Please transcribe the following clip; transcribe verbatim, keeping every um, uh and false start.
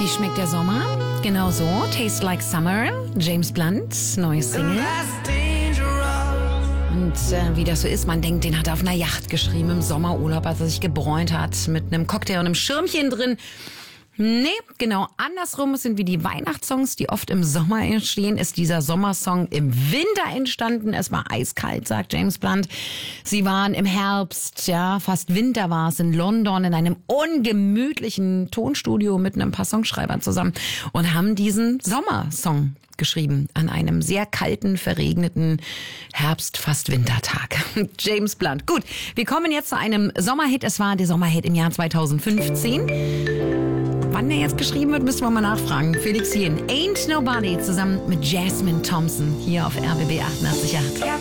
Wie schmeckt der Sommer? Genau so. Taste Like Summer. James Blunt, neues Single. Und äh, wie das so ist, man denkt, den hat er auf einer Yacht geschrieben im Sommerurlaub, als er sich gebräunt hat, mit einem Cocktail und einem Schirmchen drin. Nee, genau andersrum sind wie die Weihnachtssongs, die oft im Sommer entstehen, ist dieser Sommersong im Winter entstanden. Es war eiskalt, sagt James Blunt. Sie waren im Herbst, ja, fast Winter war es in London in einem ungemütlichen Tonstudio mit einem paar Songschreibern zusammen und haben diesen Sommersong geschrieben an einem sehr kalten, verregneten Herbst-, fast Wintertag. James Blunt. Gut, wir kommen jetzt zu einem Sommerhit. Es war der Sommerhit im Jahr zweitausendfünfzehn. Wann der jetzt geschrieben wird, müssen wir mal nachfragen. Felix Jähn, Ain't Nobody, zusammen mit Jasmine Thompson, hier auf R B B achtundachtzig Komma acht.